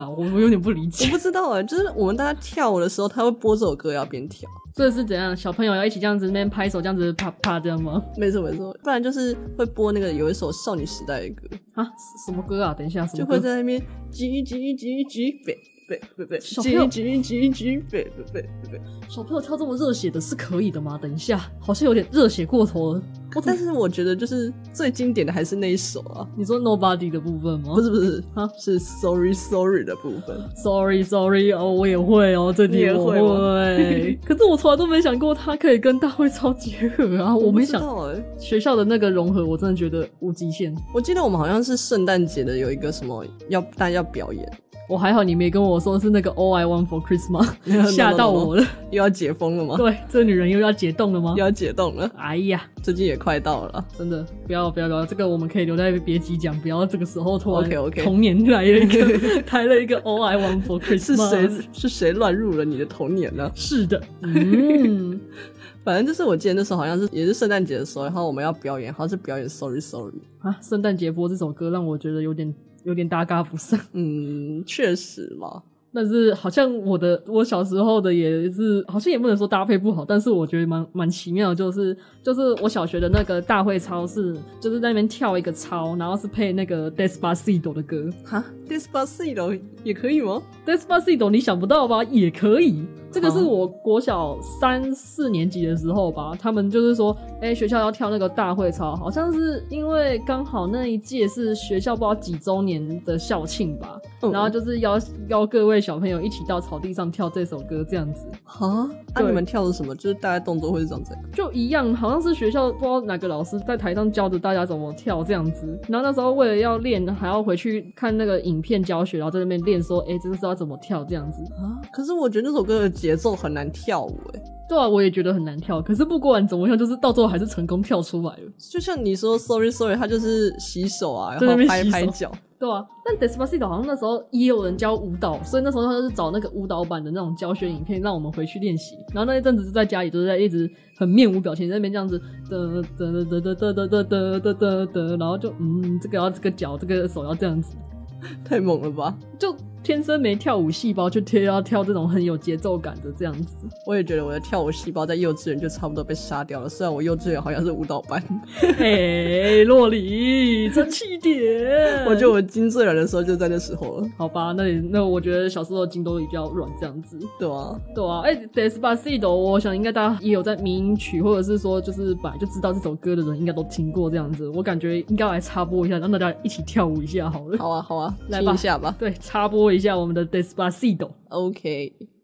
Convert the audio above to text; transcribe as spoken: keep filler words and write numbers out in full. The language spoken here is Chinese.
啊，我我有点不理解。 我不知道哎、欸，就是我们大家跳舞的时候，他会播这首歌要边跳。 这是怎样？小朋友要一起这样子那边拍手，这样子啪啪这样吗？ 没错没错，不然就是会播那个有一首少女时代的歌啊，什么歌啊？等一下，什么歌就会在那边叽叽叽叽北北北北， 小朋友叽叽叽叽北北北北。 小朋友跳这么热血的是可以的吗？等一下，好像有点热血过头了。 但是我觉得就是最经典的还是那一首啊。 你说 Nobody 的部分吗？ 不是不是啊， 是 Sorry Sorry 的部分。 Sorry Sorry 哦，我也会哦，这点我会。会可是我从来都没想过它可以跟大会操结合啊！我没想到哎、欸， 学校的那个融合，我真的觉得无极限。 我记得我们好像是圣诞节的有一个什么要大家要表演。 我还好你没跟我说是那个 All I Want for Christmas 吓到我了。 又要解封了吗？ 对，这女人又要解冻了吗？ 又要解冻了。 哎呀， 最近也快到了， 真的不要不要不要，这个我们可以留在别集讲，不要这个时候突然 OK OK 童年来了一个开了一个 All I Want for Christmas 是谁是谁乱入了你的童年呢？ 是的，嗯。 反正就是我记得那时候好像是也是圣诞节的时候，然后我们要表演，好像是表演 Sorry Sorry 啊，圣诞节播这首歌让我觉得有点有点搭嘎不上。 嗯，确实嘛。 但是好像我的我小时候的也是，好像也不能说搭配不好，但是我觉得蛮蛮奇妙的，就是就是我小学的那个大会操是就是在那边跳一个操，然后是配那个 Despacito 的歌。 哈 Despacito 也可以吗？ Despacito 你想不到吧？也可以。这个是我国小三四年级的时候吧，他们就是说哎、欸，学校要跳那个大会操，好像是因为刚好那一届是学校不知道几周年的校庆吧、嗯、然后就是邀邀各位小朋友一起到草地上跳这首歌这样子。 哈啊，你们跳的什么？就是大概动作会是长这样？ 就一样，好像是学校不知道哪个老师在台上教着大家怎么跳这样子，然后那时候为了要练还要回去看那个影片教学，然后在那边练说哎、欸，这个是要怎么跳这样子啊。可是我觉得那首歌的节奏很难跳舞诶、欸。 对啊，我也觉得很难跳，可是不管怎么样，就是到最后还是成功跳出来了。 就像你说 Sorry Sorry 他就是洗手啊，然后拍拍脚。 对啊，但 Despacito 好像那时候也有人教舞蹈，所以那时候他就是找那个舞蹈版的那种教学影片让我们回去练习，然后那一阵子就在家里就是在一直很面无表情在那边这样子嘚嘚嘚嘚嘚嘚嘚嘚嘚嘚嘚，然后就嗯这个要这个脚这个手要这样子。 太猛了吧， 就天生没跳舞细胞，就贴要跳这种很有节奏感的这样子。 我也觉得我的跳舞细胞在幼稚园就差不多被杀掉了，虽然我幼稚园好像是舞蹈班。 嘿，洛里争气点。 我觉得我筋最软的时候就在那时候了。 好吧，那你那我觉得小时候筋都比较软这样子。 对啊对啊，哎、欸、Despacito 我想应该大家也有在迷因曲或者是说就是本来就知道这首歌的人应该都听过这样子，我感觉应该来插播一下，让大家一起跳舞一下好了。 好啊好啊， 来吧， 听一下吧。 对，插播一下我们的 Despacito。 OK。